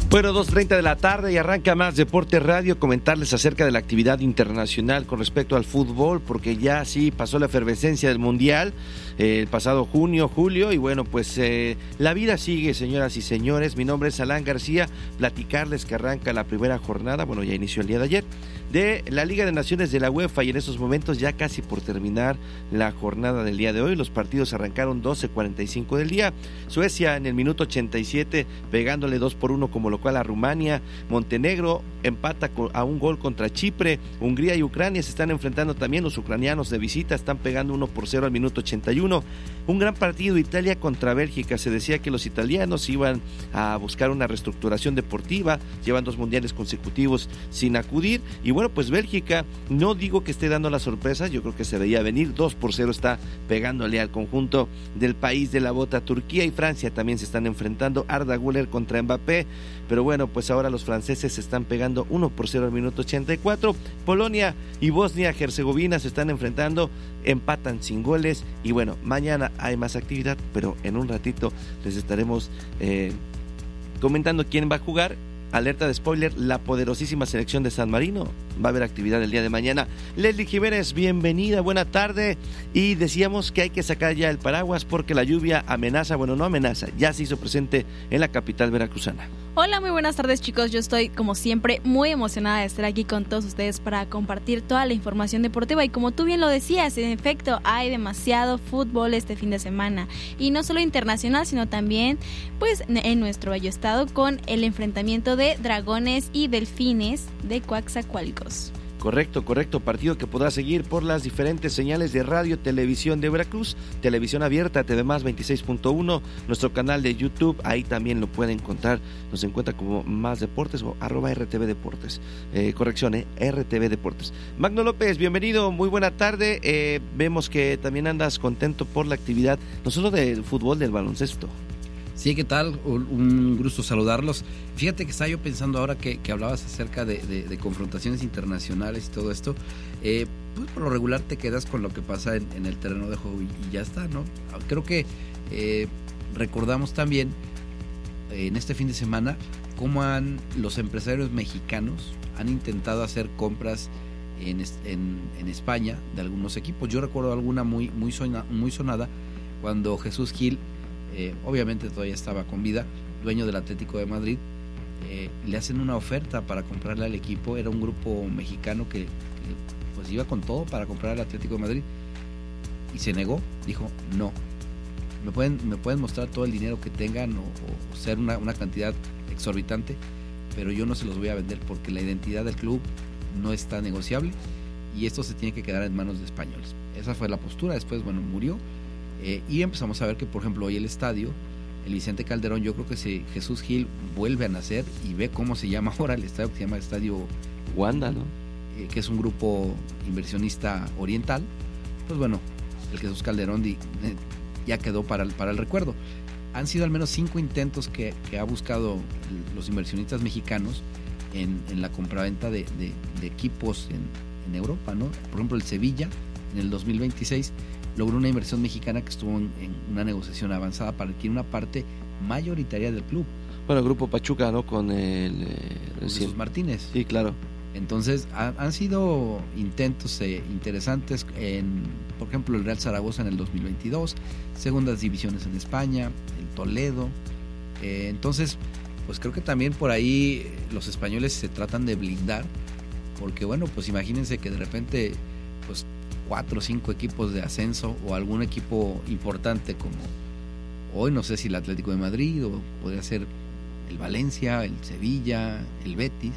Bueno, 2:30 de la tarde y arranca Más Deporte Radio. Comentarles acerca de la actividad internacional con respecto al fútbol, porque ya sí pasó la efervescencia del Mundial el pasado junio, julio, y bueno, pues la vida sigue, señoras y señores. Mi nombre es Alan García. Platicarles que arranca la primera jornada, bueno, ya inició el día de ayer, de la Liga de Naciones de la UEFA, y en estos momentos ya casi por terminar la jornada del día de hoy. Los partidos arrancaron 12:45 del día. Suecia en el minuto 87 pegándole 2-1 como local a Rumania. Montenegro empata a un gol contra Chipre. Hungría y Ucrania se están enfrentando también. Los ucranianos de visita están pegando 1-0 al minuto 81. Un gran partido, Italia contra Bélgica. Se decía que los italianos iban a buscar una reestructuración deportiva, llevan 2 mundiales consecutivos sin acudir, y bueno, pues Bélgica, no digo que esté dando la sorpresa, yo creo que se veía venir. 2-0 está pegándole al conjunto del país de la bota. Turquía y Francia también se están enfrentando. Arda Güler contra Mbappé, pero bueno, pues ahora los franceses se están pegando 1-0 al minuto 84. Polonia y Bosnia-Herzegovina se están enfrentando, empatan sin goles, y bueno, mañana hay más actividad, pero en un ratito les estaremos comentando quién va a jugar. Alerta de spoiler, la poderosísima selección de San Marino va a haber actividad el día de mañana. Leslie Jiménez, bienvenida, buena tarde. Y decíamos que hay que sacar ya el paraguas porque la lluvia amenaza, bueno, no amenaza, ya se hizo presente en la capital veracruzana. Hola, muy buenas tardes, chicos. Yo estoy, como siempre, muy emocionada de estar aquí con todos ustedes para compartir toda la información deportiva. Y como tú bien lo decías, en efecto, hay demasiado fútbol este fin de semana. Y no solo internacional, sino también pues en nuestro bello estado, con el enfrentamiento de Dragones y Delfines de Coatzacoalcos. Correcto, partido que podrá seguir por las diferentes señales de radio, televisión de Veracruz, televisión abierta, TV Más 26.1, nuestro canal de YouTube, ahí también lo pueden encontrar, nos encuentra como Más Deportes o @RTV Deportes, RTV Deportes. Magno López, bienvenido, muy buena tarde, vemos que también andas contento por la actividad, no solo del fútbol, del baloncesto. Sí, ¿qué tal? Un gusto saludarlos. Fíjate que estaba yo pensando ahora que hablabas acerca de confrontaciones internacionales y todo esto. Pues por lo regular te quedas con lo que pasa en el terreno de juego y ya está, ¿no? Creo que recordamos también en este fin de semana cómo los empresarios mexicanos han intentado hacer compras en España de algunos equipos. Yo recuerdo alguna muy sonada cuando Jesús Gil, obviamente todavía estaba con vida, dueño del Atlético de Madrid, le hacen una oferta para comprarle al equipo. Era un grupo mexicano que pues iba con todo para comprar al Atlético de Madrid y se negó, dijo no, me pueden mostrar todo el dinero que tengan o ser una cantidad exorbitante, pero yo no se los voy a vender porque la identidad del club no está negociable y esto se tiene que quedar en manos de españoles. Esa fue la postura. Después, bueno, murió. Y empezamos a ver que, por ejemplo, hoy el estadio, el Vicente Calderón, yo creo que si Jesús Gil vuelve a nacer y ve cómo se llama ahora el estadio, que se llama Estadio Wanda, ¿no? Que es un grupo inversionista oriental, pues bueno, el Jesús Calderón ya quedó para el recuerdo. Han sido al menos 5 intentos que ha buscado los inversionistas mexicanos en la compraventa de equipos en Europa, ¿no? Por ejemplo, el Sevilla, en el 2026, logró una inversión mexicana que estuvo en una negociación avanzada para adquirir una parte mayoritaria del club. Bueno, el Grupo Pachuca, ¿no? Con Jesús Martínez. Sí, claro. Entonces, han sido intentos interesantes por ejemplo, el Real Zaragoza en el 2022, segundas divisiones en España, el Toledo. Entonces, pues creo que también por ahí los españoles se tratan de blindar, porque bueno, pues imagínense que de repente, pues 4 o 5 equipos de ascenso o algún equipo importante como hoy, no sé si el Atlético de Madrid o podría ser el Valencia, el Sevilla, el Betis,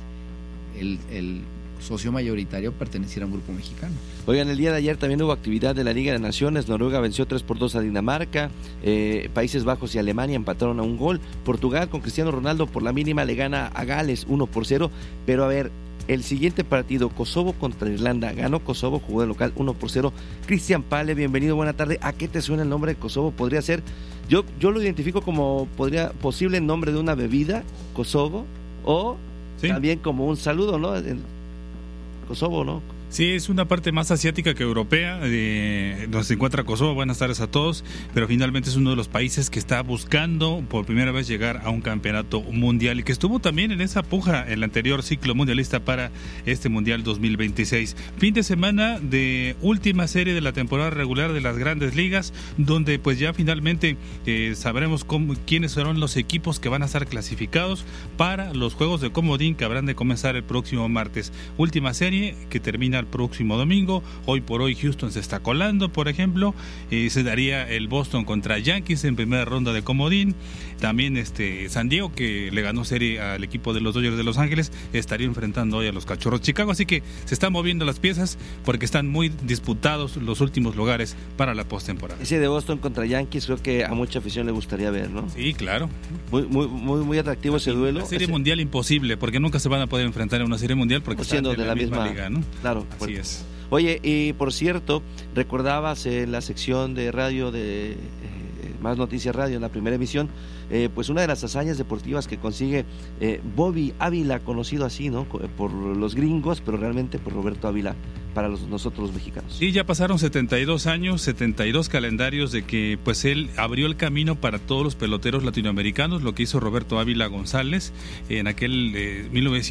el socio mayoritario perteneciera a un grupo mexicano. Oigan, el día de ayer también hubo actividad de la Liga de Naciones. Noruega venció 3-2 a Dinamarca, Países Bajos y Alemania empataron a un gol, Portugal con Cristiano Ronaldo por la mínima le gana a Gales 1-0, pero a ver, el siguiente partido, Kosovo contra Irlanda, ganó Kosovo, jugó de local 1-0. Cristian Pale, bienvenido, buena tarde. ¿A qué te suena el nombre de Kosovo? Podría ser, yo lo identifico como posible nombre de una bebida, Kosovo, o ¿sí? También como un saludo, ¿no? Kosovo, ¿no? Sí, es una parte más asiática que europea, donde se encuentra Kosovo. Buenas tardes a todos, pero finalmente es uno de los países que está buscando por primera vez llegar a un campeonato mundial y que estuvo también en esa puja el anterior ciclo mundialista para este Mundial 2026. Fin de semana de última serie de la temporada regular de las Grandes Ligas, donde pues ya finalmente sabremos quiénes serán los equipos que van a estar clasificados para los juegos de comodín que habrán de comenzar el próximo martes. Última serie que termina el próximo domingo. Hoy por hoy Houston se está colando, por ejemplo. Se daría el Boston contra Yankees en primera ronda de comodín. También San Diego, que le ganó serie al equipo de los Dodgers de Los Ángeles, estaría enfrentando hoy a los Cachorros de Chicago. Así que se están moviendo las piezas porque están muy disputados los últimos lugares para la postemporada. Ese de Boston contra Yankees creo que a mucha afición le gustaría ver, ¿no? Sí, claro. Muy atractivo ese duelo. La serie mundial imposible, porque nunca se van a poder enfrentar en una serie mundial porque están siendo de la misma liga, ¿no? Claro. Así es. Oye, y por cierto, recordabas en la sección de radio de Más Noticias Radio, en la primera emisión, pues una de las hazañas deportivas que consigue Bobby Ávila, conocido así, ¿no? Por los gringos, pero realmente por Roberto Ávila para nosotros los mexicanos. Sí, ya pasaron 72 años, 72 calendarios de que pues él abrió el camino para todos los peloteros latinoamericanos, lo que hizo Roberto Ávila González en aquel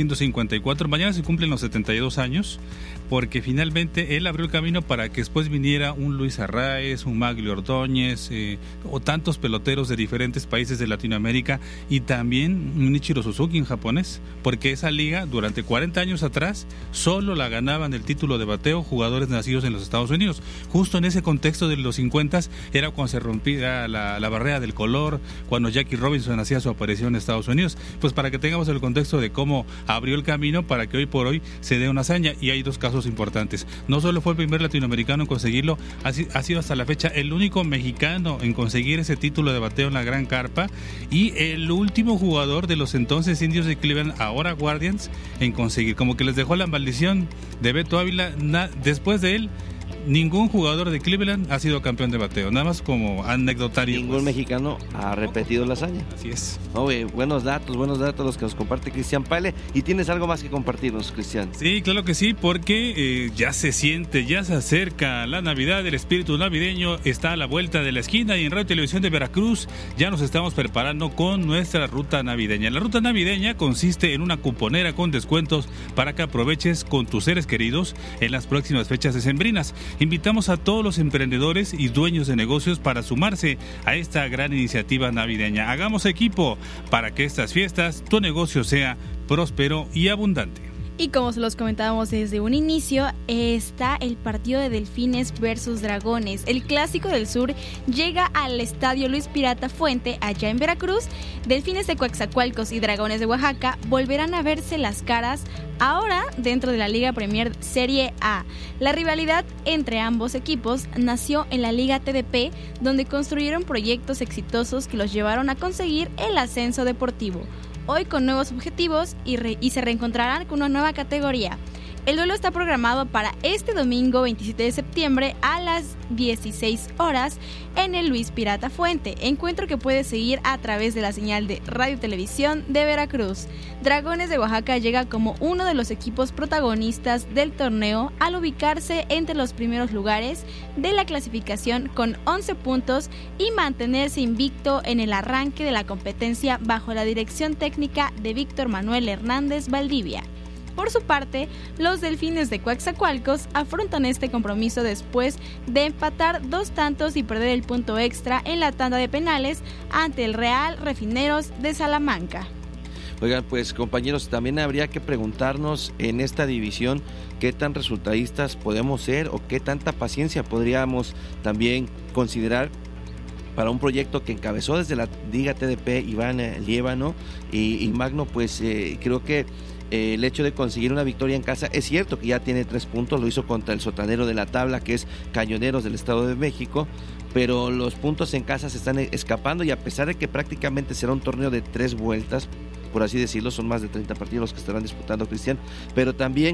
1954. Mañana se cumplen los 72 años, porque finalmente él abrió el camino para que después viniera un Luis Arraez, un Maglio Ordóñez, o tantos peloteros de diferentes países de Latinoamérica, y también un Ichiro Suzuki en japonés, porque esa liga durante 40 años atrás solo la ganaban el título de bateo jugadores nacidos en los Estados Unidos. Justo en ese contexto de los 50 era cuando se rompía la barrera del color, cuando Jackie Robinson hacía su aparición en Estados Unidos. Pues para que tengamos el contexto de cómo abrió el camino para que hoy por hoy se dé una hazaña, y hay dos casos importantes. No solo fue el primer latinoamericano en conseguirlo, ha sido hasta la fecha el único mexicano en conseguir ese título de bateo en la Gran Carpa, y el último jugador de los entonces Indios de Cleveland, ahora Guardians, en conseguir. Como que les dejó la maldición de Beto Ávila. Después de él, ningún jugador de Cleveland ha sido campeón de bateo, nada más como anecdotario. Ningún mexicano ha repetido la hazaña. Así es. Oye, buenos datos los que nos comparte Cristian Paile. ¿Y tienes algo más que compartirnos, Cristian? Sí, claro que sí, porque ya se siente, ya se acerca la Navidad, el espíritu navideño está a la vuelta de la esquina, y en Radio Televisión de Veracruz ya nos estamos preparando con nuestra ruta navideña. La ruta navideña consiste en una cuponera con descuentos para que aproveches con tus seres queridos en las próximas fechas decembrinas. Invitamos a todos los emprendedores y dueños de negocios para sumarse a esta gran iniciativa navideña. Hagamos equipo para que estas fiestas tu negocio sea próspero y abundante. Y como se los comentábamos desde un inicio, está el partido de Delfines versus Dragones. El Clásico del Sur llega al Estadio Luis Pirata Fuente, allá en Veracruz. Delfines de Coatzacoalcos y Dragones de Oaxaca volverán a verse las caras ahora dentro de la Liga Premier Serie A. La rivalidad entre ambos equipos nació en la Liga TDP, donde construyeron proyectos exitosos que los llevaron a conseguir el ascenso deportivo. Hoy con nuevos objetivos y se reencontrarán con una nueva categoría. El duelo está programado para este domingo 27 de septiembre a las 16 horas en el Luis Pirata Fuente, encuentro que puedes seguir a través de la señal de Radio Televisión de Veracruz. Dragones de Oaxaca llega como uno de los equipos protagonistas del torneo al ubicarse entre los primeros lugares de la clasificación con 11 puntos y mantenerse invicto en el arranque de la competencia bajo la dirección técnica de Víctor Manuel Hernández Valdivia. Por su parte, los Delfines de Coatzacoalcos afrontan este compromiso después de empatar 2 tantos y perder el punto extra en la tanda de penales ante el Real Refineros de Salamanca. Oigan, pues compañeros, también habría que preguntarnos en esta división qué tan resultadistas podemos ser o qué tanta paciencia podríamos también considerar para un proyecto que encabezó desde la Liga TDP Iván Liévano y Magno. Pues creo que el hecho de conseguir una victoria en casa, es cierto que ya tiene 3 puntos, lo hizo contra el sotanero de la tabla, que es Cañoneros del Estado de México, pero los puntos en casa se están escapando, y a pesar de que prácticamente será un torneo de 3 vueltas, por así decirlo, son más de 30 partidos los que estarán disputando, Cristian, pero también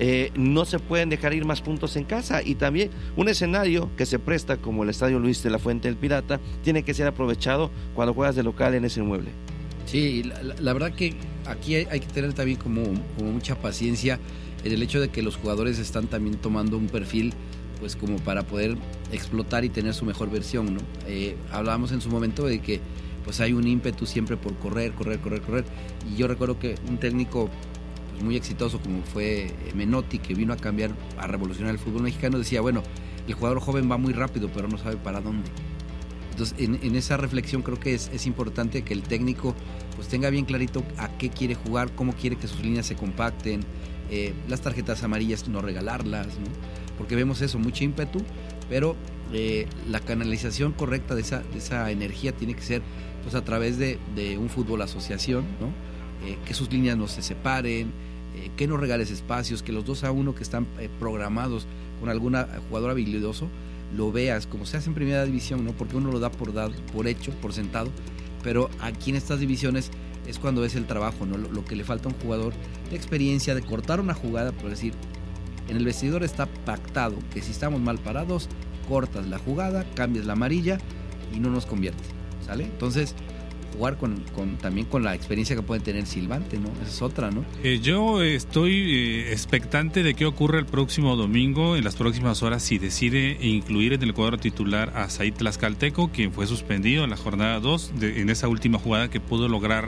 no se pueden dejar ir más puntos en casa, y también un escenario que se presta como el Estadio Luis de la Fuente del Pirata tiene que ser aprovechado cuando juegas de local en ese inmueble. Sí, la verdad que aquí hay que tener también como mucha paciencia en el hecho de que los jugadores están también tomando un perfil pues como para poder explotar y tener su mejor versión, ¿no? Hablábamos en su momento de que pues hay un ímpetu siempre por correr, y yo recuerdo que un técnico pues, muy exitoso como fue Menotti, que vino a cambiar, a revolucionar el fútbol mexicano, decía, bueno, el jugador joven va muy rápido pero no sabe para dónde. Entonces en esa reflexión creo que es importante que el técnico pues tenga bien clarito a qué quiere jugar, cómo quiere que sus líneas se compacten, las tarjetas amarillas no regalarlas, ¿no? Porque vemos eso, mucho ímpetu, pero la canalización correcta de esa energía tiene que ser pues a través de un fútbol asociación, ¿no? Que sus líneas no se separen, que no regales espacios, que los 2-1 que están programados con algún jugador habilidoso lo veas, como se hace en primera división, ¿no? Porque uno lo da por hecho, por sentado, pero aquí en estas divisiones es cuando es el trabajo, ¿no? Lo que le falta a un jugador de experiencia, de cortar una jugada, por decir, en el vestidor está pactado que si estamos mal parados, cortas la jugada, cambias la amarilla y no nos convierte, ¿sale? Entonces, jugar también con la experiencia que puede tener Silvante, ¿no? Esa es otra, ¿no? Yo estoy expectante de qué ocurre el próximo domingo, en las próximas horas, si decide incluir en el cuadro titular a Said Tlaxcalteco, quien fue suspendido en la jornada 2, en esa última jugada que pudo lograr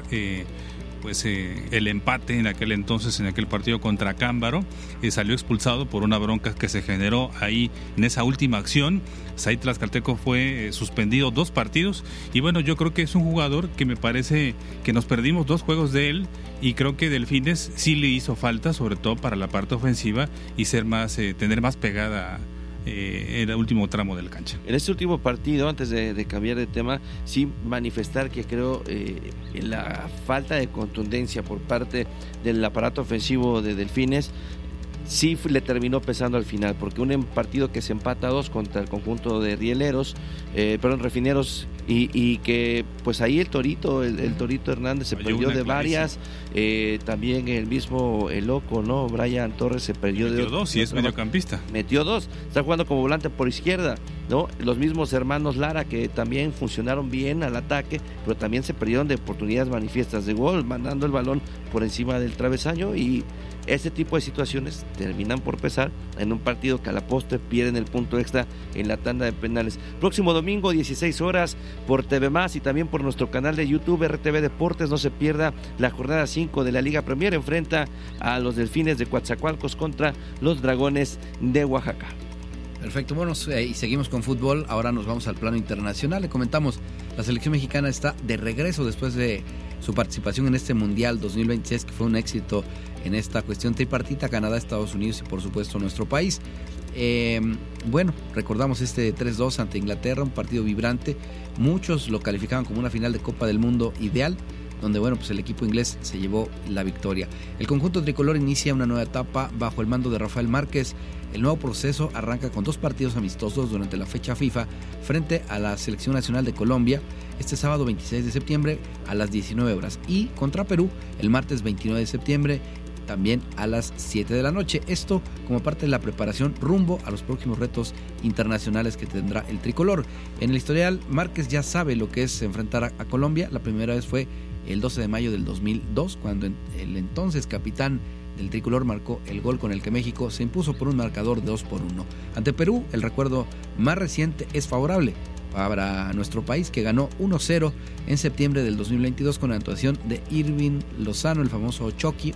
el empate en aquel entonces, en aquel partido contra Cámbaro. Salió expulsado por una bronca que se generó ahí en esa última acción. Said Tlaxcalteco fue suspendido 2 partidos y bueno, yo creo que es un jugador que me parece que nos perdimos 2 juegos de él y creo que Delfines sí le hizo falta, sobre todo para la parte ofensiva y ser más, tener más pegada en el último tramo de la cancha. En este último partido, antes de cambiar de tema, sí manifestar que creo la falta de contundencia por parte del aparato ofensivo de Delfines sí le terminó pesando al final, porque un partido que se empata 2 contra el conjunto de Refineros y que pues ahí el Torito Hernández se perdió de varias, también el mismo el loco, ¿no? Brian Torres se perdió de 2 y es mediocampista. Metió 2, está jugando como volante por izquierda, ¿no? Los mismos hermanos Lara que también funcionaron bien al ataque, pero también se perdieron de oportunidades manifiestas de gol, mandando el balón por encima del travesaño y ese tipo de situaciones terminan por pesar en un partido que a la postre pierden el punto extra en la tanda de penales. Próximo domingo, 16 horas, por TV Más y también por nuestro canal de YouTube, RTV Deportes. No se pierda la jornada 5 de la Liga Premier. Enfrenta a los Delfines de Coatzacoalcos contra los Dragones de Oaxaca. Perfecto, bueno, y seguimos con fútbol. Ahora nos vamos al plano internacional. Le comentamos, la selección mexicana está de regreso después de su participación en este Mundial 2026, que fue un éxito en esta cuestión tripartita: Canadá, Estados Unidos y por supuesto nuestro país. Bueno, recordamos este 3-2 ante Inglaterra, un partido vibrante. Muchos lo calificaban como una final de Copa del Mundo ideal, donde bueno, pues el equipo inglés se llevó la victoria. El conjunto tricolor inicia una nueva etapa bajo el mando de Rafael Márquez. El nuevo proceso arranca con 2 partidos amistosos durante la fecha FIFA frente a la Selección Nacional de Colombia este sábado 26 de septiembre a las 19 horas y contra Perú el martes 29 de septiembre también a las 7 de la noche. Esto como parte de la preparación rumbo a los próximos retos internacionales que tendrá el tricolor. En el historial, Márquez ya sabe lo que es enfrentar a Colombia. La primera vez fue el 12 de mayo del 2002, cuando el entonces capitán del tricolor marcó el gol con el que México se impuso por un marcador de 2-1. Ante Perú, el recuerdo más reciente es favorable para nuestro país, que ganó 1-0 en septiembre del 2022 con la actuación de Irving Lozano, el famoso Chucky.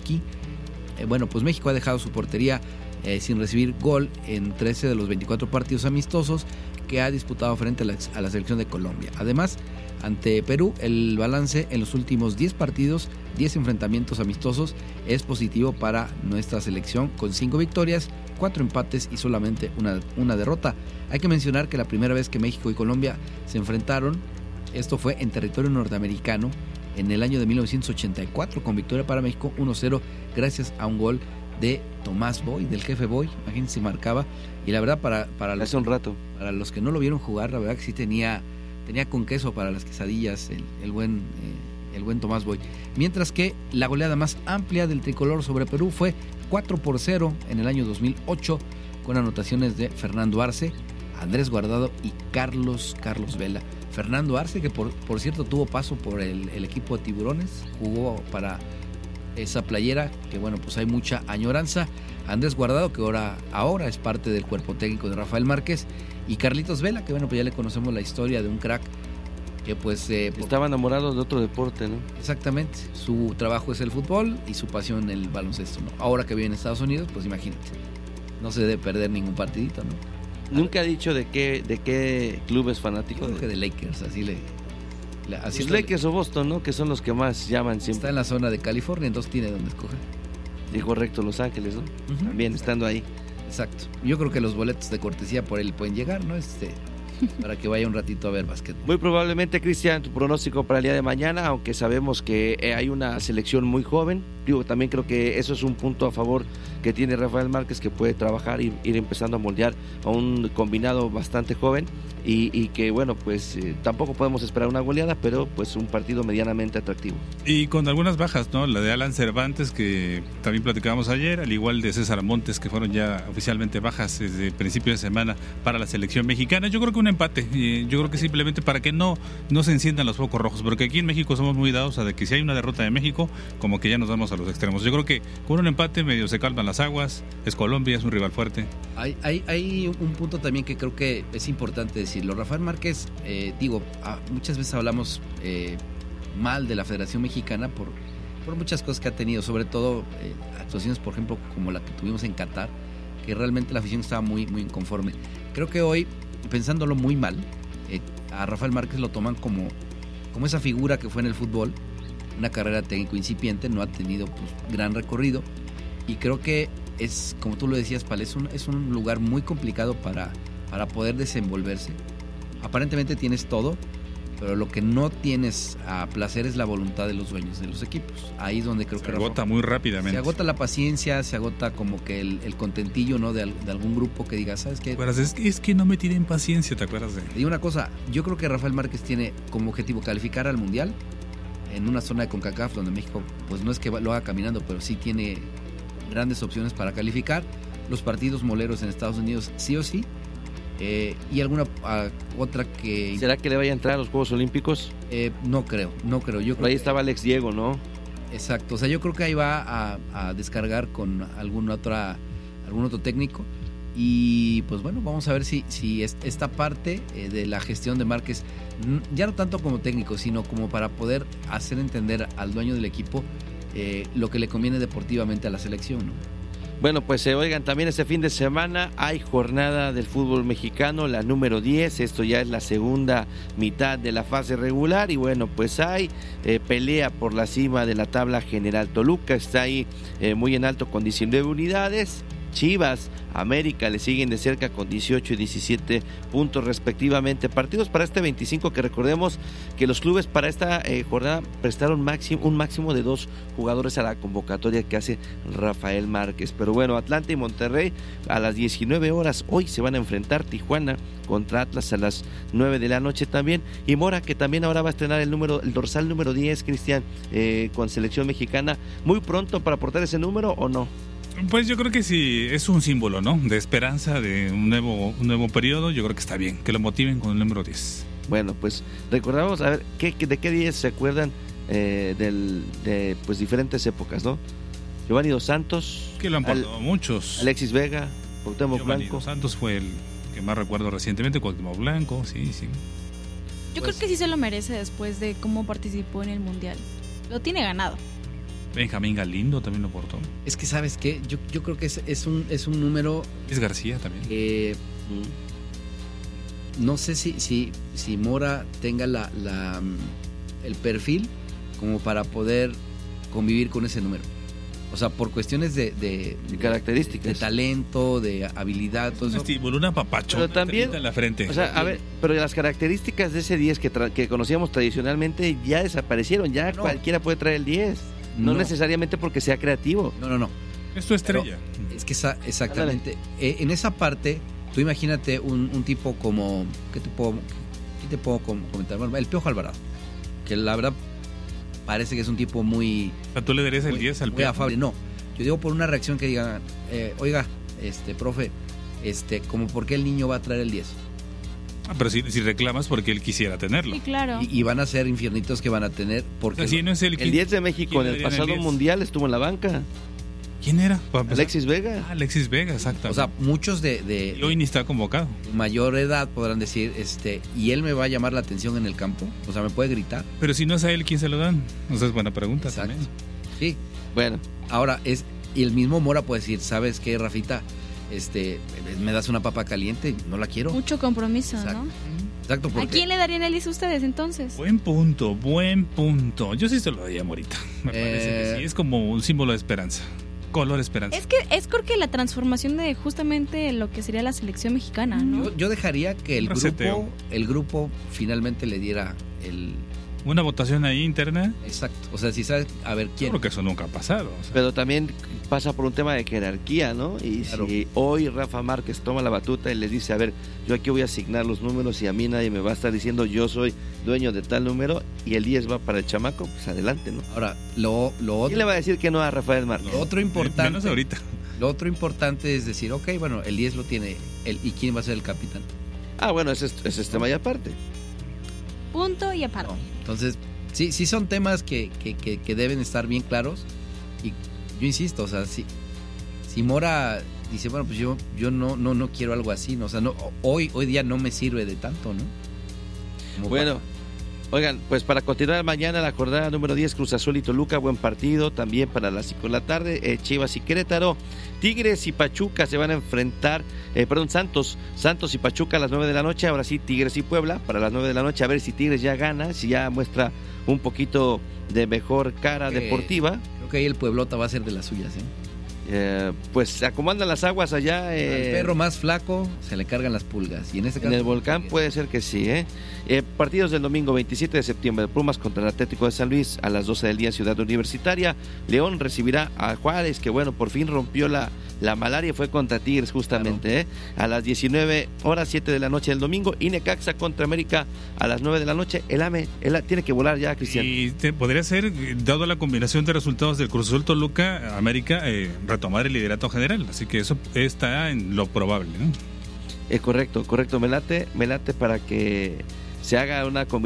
Bueno, pues México ha dejado su portería sin recibir gol en 13 de los 24 partidos amistosos que ha disputado frente a la selección de Colombia. Además, ante Perú, el balance en los últimos 10 partidos, 10 enfrentamientos amistosos, es positivo para nuestra selección, con 5 victorias, 4 empates y solamente una derrota. Hay que mencionar que la primera vez que México y Colombia se enfrentaron, esto fue en territorio norteamericano, en el año de 1984, con victoria para México 1-0, gracias a un gol de Tomás Boy, del jefe Boy. Imagínense, marcaba. Y la verdad, para los, hace un rato, para los que no lo vieron jugar, la verdad que sí tenía con queso para las quesadillas el buen Tomás Boy. Mientras que la goleada más amplia del tricolor sobre Perú fue 4-0 en el año 2008, con anotaciones de Fernando Arce, Andrés Guardado y Carlos Vela. Fernando Arce, que por cierto tuvo paso por el equipo de Tiburones, jugó para esa playera, que bueno, pues hay mucha añoranza. Andrés Guardado, que ahora es parte del cuerpo técnico de Rafael Márquez, y Carlitos Vela, que bueno, pues ya le conocemos la historia de un crack que pues... estaba enamorado de otro deporte, ¿no? Exactamente, su trabajo es el fútbol y su pasión el baloncesto, ¿no? Ahora que vive en Estados Unidos, pues imagínate, no se debe perder ningún partidito, ¿no? Nunca ha dicho de qué club es fanático. Creo que de Lakers, así Los Lakers o Boston, ¿no? Que son los que más llaman siempre. Está en la zona de California, entonces tiene donde escoger. Y correcto, Los Ángeles, ¿no? Uh-huh. También estando ahí. Exacto. Yo creo que los boletos de cortesía por él pueden llegar, ¿no? Para que vaya un ratito a ver básquetbol. Muy probablemente, Cristian, tu pronóstico para el día de mañana, aunque sabemos que hay una selección muy joven. Digo, también creo que eso es un punto a favor que tiene Rafael Márquez, que puede trabajar y ir empezando a moldear a un combinado bastante joven y que bueno, pues tampoco podemos esperar una goleada, pero pues un partido medianamente atractivo. Y con algunas bajas, ¿no? La de Alan Cervantes, que también platicábamos ayer, al igual de César Montes, que fueron ya oficialmente bajas desde principio de semana para la selección mexicana. Yo creo que un empate, yo creo que simplemente para que no se enciendan los focos rojos, porque aquí en México somos muy dados a de que si hay una derrota de México, como que ya nos vamos a los extremos. Yo creo que con un empate medio se calman las aguas, es Colombia, es un rival fuerte. Hay un punto también que creo que es importante decirlo. Rafael Márquez, muchas veces hablamos mal de la Federación Mexicana por muchas cosas que ha tenido, sobre todo actuaciones, por ejemplo, como la que tuvimos en Qatar, que realmente la afición estaba muy, muy inconforme. Creo que hoy, pensándolo muy mal, a Rafael Márquez lo toman como esa figura que fue en el fútbol, una carrera técnico incipiente, no ha tenido pues, gran recorrido, y creo que es, como tú lo decías, Pal, es un lugar muy complicado para poder desenvolverse. Aparentemente tienes todo, pero lo que no tienes a placer es la voluntad de los dueños de los equipos. Ahí es donde creo que se agota muy rápidamente. Se agota la paciencia, se agota como que el contentillo, ¿no? de algún grupo que diga, ¿sabes qué? Es que no me tienen paciencia, ¿te acuerdas de? Te digo una cosa, yo creo que Rafael Márquez tiene como objetivo calificar al Mundial en una zona de CONCACAF donde México, pues no es que lo haga caminando, pero sí tiene grandes opciones para calificar. Los partidos moleros en Estados Unidos sí o sí. Y alguna otra que... ¿Será que le vaya a entrar a los Juegos Olímpicos? No creo. Yo creo ahí estaba Alex Diego, ¿no? Exacto, o sea, yo creo que ahí va a descargar con algún otro técnico. Y pues bueno, vamos a ver si esta parte de la gestión de Márquez, ya no tanto como técnico, sino como para poder hacer entender al dueño del equipo lo que le conviene deportivamente a la selección, ¿no? Bueno, pues oigan, también este fin de semana hay jornada del fútbol mexicano, la número 10, esto ya es la segunda mitad de la fase regular y bueno, pues hay pelea por la cima de la tabla general. Toluca está ahí muy en alto con 19 unidades, Chivas, América le siguen de cerca con 18 y 17 puntos respectivamente. Partidos para este 25, que recordemos que los clubes para esta jornada prestaron un máximo de 2 jugadores a la convocatoria que hace Rafael Márquez. Pero bueno, Atlanta y Monterrey a las 19 horas hoy se van a enfrentar. Tijuana contra Atlas a las 9 de la noche también. Y Mora, que también ahora va a estrenar el dorsal número 10, Cristian, con selección mexicana. ¿Muy pronto para portar ese número o no? Pues yo creo que sí, es un símbolo, ¿no? De esperanza, de un nuevo periodo. Yo creo que está bien, que lo motiven con el número 10. Bueno, pues recordamos, a ver, ¿de qué 10 se acuerdan de pues diferentes épocas, ¿no? Giovanni Dos Santos. Que lo han portado muchos. Alexis Vega, Cuauhtémoc Blanco. Giovanni Dos Santos fue el que más recuerdo recientemente, Cuauhtémoc Blanco, sí. Yo creo que sí se lo merece después de cómo participó en el Mundial. Lo tiene ganado. Benjamín Galindo también lo portó. Es que, ¿sabes qué? Yo creo que es un número... Es García también. No sé si Mora tenga el perfil como para poder convivir con ese número. O sea, por cuestiones de características, de talento, de habilidad, todo eso. Una papachota, pero también en la frente. O sea, a ver, pero las características de ese 10 que conocíamos tradicionalmente ya desaparecieron. Ya no. Cualquiera puede traer el 10. No necesariamente porque sea creativo. No. Es tu estrella. Pero es que exactamente. En esa parte, tú imagínate un tipo como... ¿Qué te puedo comentar? Bueno, el Piojo Alvarado. Que la verdad parece que es un tipo muy... O sea, ¿tú le darías el 10 al Piojo? Afable. No, yo digo por una reacción que digan, oiga, profe, como por qué el niño va a traer el 10. Pero si reclamas porque él quisiera tenerlo. Sí, claro. Y van a ser infiernitos que van a tener porque Así no es el 10 de México en el pasado mundial estuvo en la banca. ¿Quién era? Alexis Vega. Alexis Vega, exacto. o sea, muchos y hoy ni está convocado. mayor edad podrán decir, y él me va a llamar la atención en el campo, o sea, me puede gritar. Pero si no es a él, ¿quién se lo dan? O sea, es buena pregunta. Exacto. También. Sí. Bueno, Ahora y el mismo Mora puede decir, ¿sabes qué, Rafita? Me das una papa caliente, no la quiero. Mucho compromiso, Exacto. ¿no? Exacto, ¿A porque quién le darían el IS ustedes entonces? Buen punto. Yo sí se lo daría a Morita. Me parece que sí. Es como un símbolo de esperanza. Color esperanza. Es que es porque la transformación de justamente lo que sería la selección mexicana, ¿no? yo dejaría que el grupo finalmente le diera Una votación ahí interna. Exacto. O sea, si sabes, a ver quién. Yo creo que eso nunca ha pasado. O sea. pero también pasa por un tema de jerarquía, ¿no? Y Claro. si hoy Rafa Márquez toma la batuta y les dice, a ver, yo aquí voy a asignar los números y a mí nadie me va a estar diciendo yo soy dueño de tal número y el 10 va para el chamaco, pues adelante, ¿no? Ahora, lo otro. ¿Quién le va a decir que no a Rafael Márquez? Lo otro importante. Menos ahorita. Lo otro importante es decir, ok, bueno, el 10 lo tiene ¿y quién va a ser el capitán? Ah, bueno, ese es tema y aparte. Punto y aparte. No. Entonces, sí son temas que deben estar bien claros. Y yo insisto, o sea, si Mora dice, bueno, pues yo no quiero algo así, ¿no? O sea, no, hoy día no me sirve de tanto, ¿no? Como Bueno, oigan, pues para continuar mañana la jornada número 10, Cruz Azul y Toluca, buen partido, también para las 5 de la tarde, Chivas y Querétaro, Tigres y Pachuca se van a enfrentar, Santos y Pachuca a las 9 de la noche, ahora sí Tigres y Puebla para las 9 de la noche, a ver si Tigres ya gana, si ya muestra un poquito de mejor cara deportiva. Creo que ahí el Pueblota va a ser de las suyas, ¿eh? Pues se acomodan las aguas allá. Al perro más flaco se le cargan las pulgas. Y en este caso, en el Volcán puede ser que sí, partidos del domingo 27 de septiembre, Pumas contra el Atlético de San Luis a las 12 del día, Ciudad Universitaria. León recibirá a Juárez, que bueno, por fin rompió la malaria, fue contra Tigres justamente, a las 19 horas, 7 de la noche del domingo. Y Necaxa contra América a las 9 de la noche. El AME tiene que volar ya, Cristian. Y podría ser, dado la combinación de resultados del Cruz Azul Toluca, América retomar el liderato general, así que eso está en lo probable, ¿no? Correcto, me late para que se haga una combinación